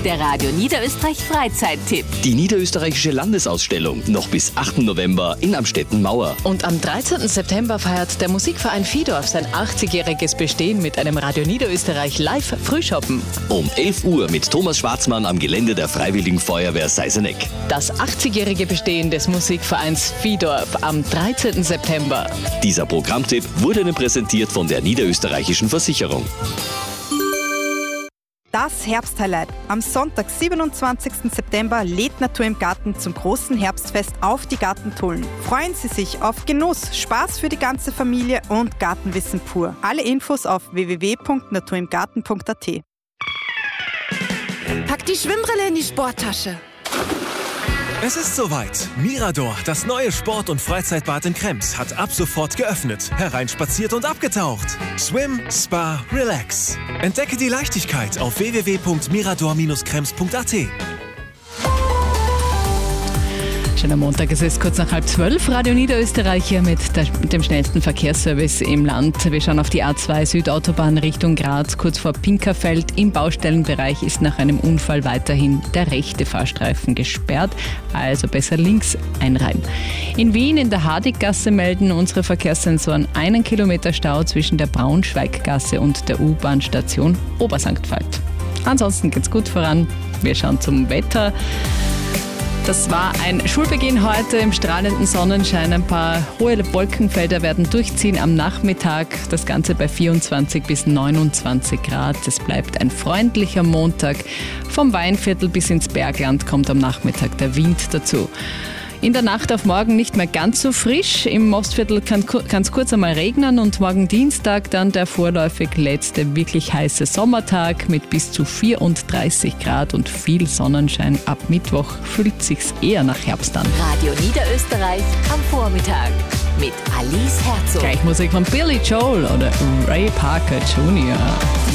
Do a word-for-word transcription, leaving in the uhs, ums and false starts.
Der Radio Niederösterreich Freizeittipp. Die niederösterreichische Landesausstellung noch bis achten November in Amstetten Mauer. Und am dreizehnten September feiert der Musikverein Fidorf sein achtzigjähriges Bestehen mit einem Radio Niederösterreich Live Frühschoppen. Um elf Uhr mit Thomas Schwarzmann am Gelände der Freiwilligen Feuerwehr Seiseneck. Das achtzigjährige Bestehen des Musikvereins Fidorf am dreizehnten September. Dieser Programmtipp wurde Ihnen präsentiert von der Niederösterreichischen Versicherung. Das Herbsthighlight. Am Sonntag, siebenundzwanzigsten September, lädt Natur im Garten zum großen Herbstfest auf die Gartentullen. Freuen Sie sich auf Genuss, Spaß für die ganze Familie und Gartenwissen pur. Alle Infos auf w w w punkt naturimgarten punkt a t. Pack die Schwimmbrille in die Sporttasche. Es ist soweit. Mirador, das neue Sport- und Freizeitbad in Krems, hat ab sofort geöffnet. Hereinspaziert und abgetaucht. Swim, Spa, Relax. Entdecke die Leichtigkeit auf w w w punkt mirador Bindestrich krems punkt a t. Schöner Montag, es ist kurz nach halb zwölf. Radio Niederösterreich hier mit, der, mit dem schnellsten Verkehrsservice im Land. Wir schauen auf die A zwei Südautobahn Richtung Graz, kurz vor Pinkerfeld. Im Baustellenbereich ist nach einem Unfall weiterhin der rechte Fahrstreifen gesperrt, also besser links einreihen. In Wien in der Hardiggasse melden unsere Verkehrssensoren einen Kilometer Stau zwischen der Braunschweiggasse und der U-Bahn-Station Obersankt Veit. Ansonsten geht's gut voran. Wir schauen zum Wetter. Das war ein Schulbeginn heute im strahlenden Sonnenschein. Ein paar hohe Wolkenfelder werden durchziehen am Nachmittag. Das Ganze bei vierundzwanzig bis neunundzwanzig Grad. Es bleibt ein freundlicher Montag. Vom Weinviertel bis ins Bergland kommt am Nachmittag der Wind dazu. In der Nacht auf morgen nicht mehr ganz so frisch. Im Mostviertel kann es kurz einmal regnen und morgen Dienstag dann der vorläufig letzte wirklich heiße Sommertag mit bis zu vierunddreißig Grad und viel Sonnenschein. Ab Mittwoch fühlt sich's eher nach Herbst an. Radio Niederösterreich am Vormittag mit Alice Herzog. Gleich Musik von Billy Joel oder Ray Parker Junior